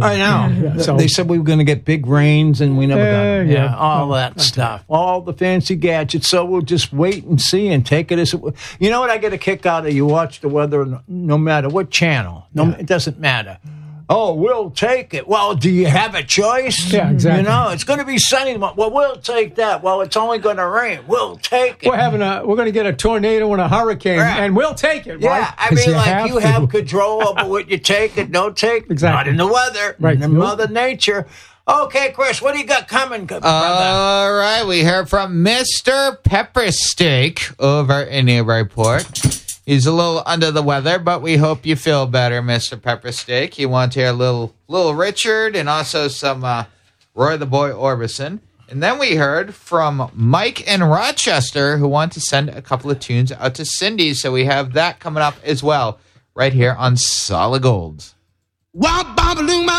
I know. So, they said we were going to get big rains, and we never got them. yeah. All that stuff. All the fancy gadgets. So we'll just wait and see and take it as it. You know what I get a kick out of? You watch the weather no matter what channel. It doesn't matter. Oh, we'll take it. Well, do you have a choice? Yeah, exactly. You know, it's going to be sunny tomorrow. Well, we'll take that. Well, it's only going to rain. We'll take it. We're going to get a tornado and a hurricane, and we'll take it. Yeah, right? I mean, you have control over what you take and don't take. Exactly. Not in the weather, right? In Mother Nature. Okay, Chris, what do you got coming, brother? All right, we heard from Mr. Pepper Steak over in Newburyport. He's a little under the weather, but we hope you feel better, Mr. Pepper Steak. You want to hear a little Richard and also some Roy the Boy Orbison. And then we heard from Mike in Rochester, who wanted to send a couple of tunes out to Cindy. So we have that coming up as well, right here on Solid Gold.